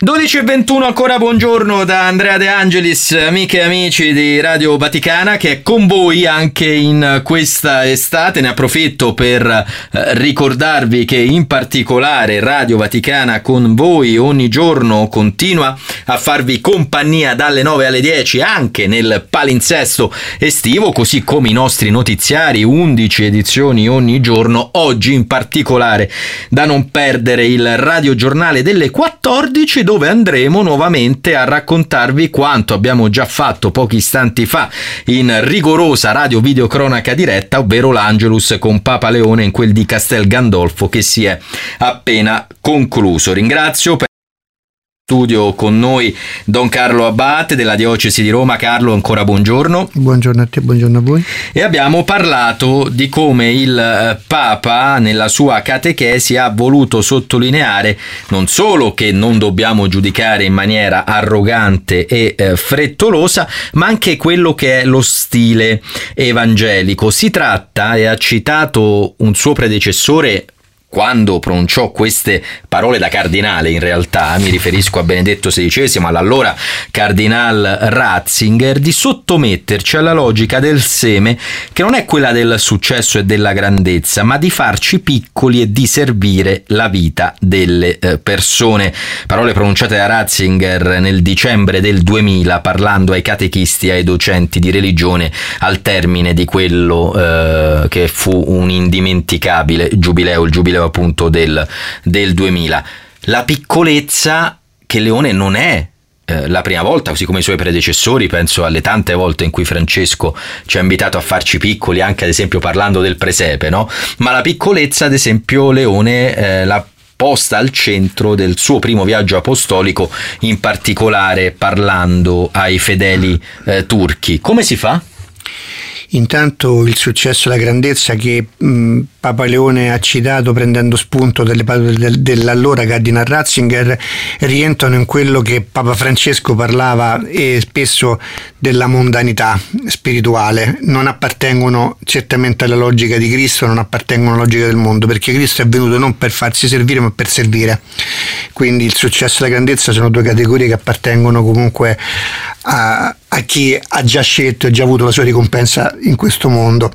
12:21 ancora, buongiorno da Andrea De Angelis, amiche e amici di Radio Vaticana, che è con voi anche in questa estate. Ne approfitto per ricordarvi che in particolare Radio Vaticana con voi ogni giorno continua a farvi compagnia dalle 9 alle 10 anche nel palinsesto estivo, così come i nostri notiziari, 11 edizioni ogni giorno. Oggi in particolare da non perdere il radiogiornale delle 14, dove andremo nuovamente a raccontarvi quanto abbiamo già fatto pochi istanti fa in rigorosa radio videocronaca diretta, ovvero l'Angelus con Papa Leone in quel di Castel Gandolfo che si è appena concluso. Ringrazio per studio con noi Don Carlo Abate della Diocesi di Roma. Carlo, ancora buongiorno. Buongiorno a te, buongiorno a voi. E abbiamo parlato di come il Papa nella sua catechesi ha voluto sottolineare non solo che non dobbiamo giudicare in maniera arrogante e frettolosa, ma anche quello che è lo stile evangelico. Si tratta, e ha citato un suo predecessore quando pronunciò queste parole da cardinale, in realtà mi riferisco a Benedetto XVI, all'allora cardinal Ratzinger, di sottometterci alla logica del seme, che non è quella del successo e della grandezza, ma di farci piccoli e di servire la vita delle persone. Parole pronunciate da Ratzinger nel dicembre del 2000, parlando ai catechisti e ai docenti di religione al termine di quello che fu un indimenticabile giubileo, il giubileo appunto del 2000. La piccolezza che Leone non è la prima volta, così come i suoi predecessori. Penso alle tante volte in cui Francesco ci ha invitato a farci piccoli, anche ad esempio parlando del presepe, no? Ma la piccolezza, ad esempio, Leone l'ha posta al centro del suo primo viaggio apostolico, in particolare parlando ai fedeli turchi. Come si fa? Intanto il successo e la grandezza che Papa Leone ha citato prendendo spunto dalle parole dell'allora cardinal Ratzinger rientrano in quello che Papa Francesco parlava e spesso della mondanità spirituale. Non appartengono certamente alla logica di Cristo, non appartengono alla logica del mondo, perché Cristo è venuto non per farsi servire ma per servire. Quindi il successo e la grandezza sono due categorie che appartengono comunque a chi ha già scelto e già avuto la sua ricompensa in questo mondo.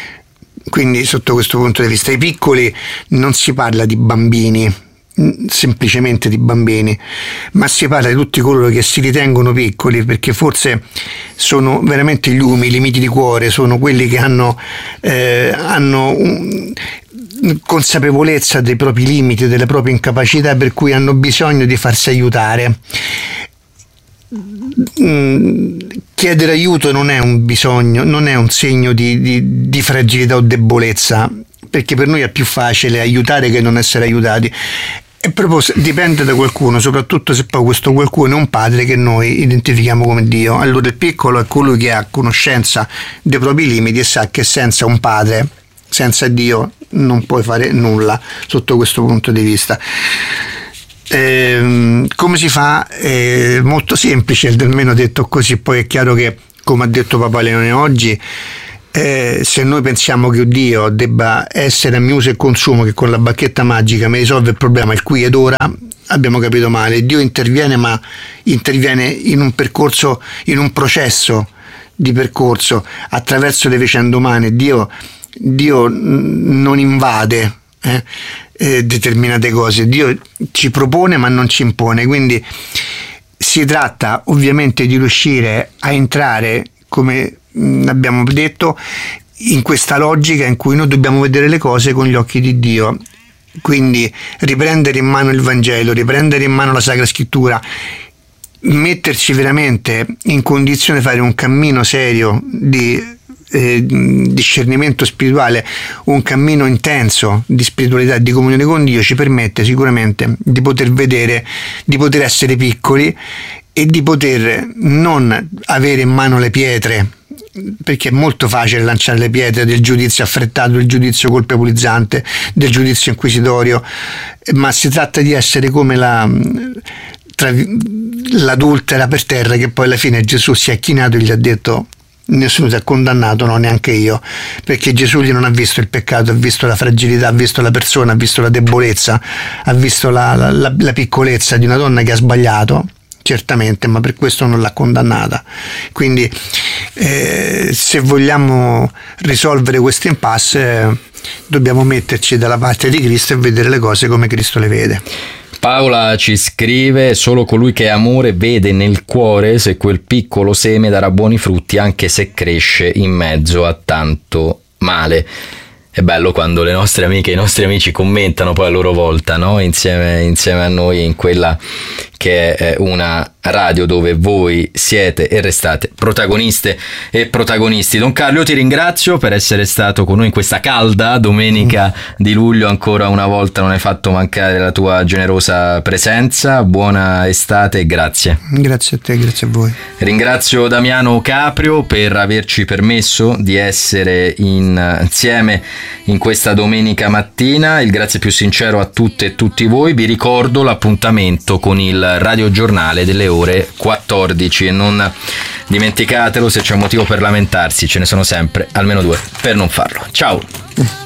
Quindi sotto questo punto di vista, i piccoli, non si parla di bambini, semplicemente di bambini, ma si parla di tutti coloro che si ritengono piccoli, perché forse sono veramente gli umili, i miti di cuore, sono quelli che hanno consapevolezza dei propri limiti, delle proprie incapacità, per cui hanno bisogno di farsi aiutare. Chiedere aiuto non è un bisogno, non è un segno di fragilità o debolezza, perché per noi è più facile aiutare che non essere aiutati. E proprio dipende da qualcuno, soprattutto se poi questo qualcuno è un padre che noi identifichiamo come Dio. Allora il piccolo è colui che ha conoscenza dei propri limiti e sa che senza un padre, senza Dio, non puoi fare nulla sotto questo punto di vista. Come si fa? Molto semplice, almeno detto così. Poi è chiaro che, come ha detto Papa Leone oggi, se noi pensiamo che Dio debba essere a uso e consumo, che con la bacchetta magica mi risolve il problema il qui ed ora, abbiamo capito male. Dio interviene, ma interviene in un percorso, in un processo di percorso attraverso le vicende umane. Dio non invade determinate cose, Dio ci propone ma non ci impone. Quindi si tratta ovviamente di riuscire a entrare, come abbiamo detto, in questa logica in cui noi dobbiamo vedere le cose con gli occhi di Dio. Quindi riprendere in mano il Vangelo, riprendere in mano la Sacra Scrittura, metterci veramente in condizione di fare un cammino serio di discernimento spirituale, un cammino intenso di spiritualità, di comunione con Dio, ci permette sicuramente di poter vedere, di poter essere piccoli e di poter non avere in mano le pietre, perché è molto facile lanciare le pietre del giudizio affrettato, del giudizio colpevolizzante, del giudizio inquisitorio, ma si tratta di essere come l'adultera per terra, che poi alla fine Gesù si è chinato e gli ha detto: nessuno si è condannato, no, neanche io, perché Gesù lì non ha visto il peccato, ha visto la fragilità, ha visto la persona, ha visto la debolezza, ha visto la piccolezza di una donna che ha sbagliato, certamente, ma per questo non l'ha condannata. Quindi se vogliamo risolvere questo impasse dobbiamo metterci dalla parte di Cristo e vedere le cose come Cristo le vede. Paola ci scrive: solo colui che è amore vede nel cuore se quel piccolo seme darà buoni frutti, anche se cresce in mezzo a tanto male. È bello quando le nostre amiche e i nostri amici commentano poi a loro volta, no? Insieme a noi in quella che è una radio dove voi siete e restate protagoniste e protagonisti. Don Carlo, io ti ringrazio per essere stato con noi in questa calda domenica di luglio. Ancora una volta non hai fatto mancare la tua generosa presenza. Buona estate e grazie. Grazie a te, grazie a voi. Ringrazio Damiano Caprio per averci permesso di essere insieme in questa domenica mattina. Il grazie più sincero a tutte e tutti voi. Vi ricordo l'appuntamento con il Radio Giornale delle ore 14 e non dimenticatelo, se c'è un motivo per lamentarsi ce ne sono sempre almeno due per non farlo. Ciao.